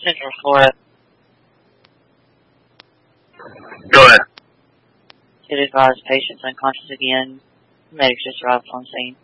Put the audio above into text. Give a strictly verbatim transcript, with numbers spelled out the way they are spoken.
Central Florida. Go ahead. It advised patients unconscious again. Medics just arrived on scene.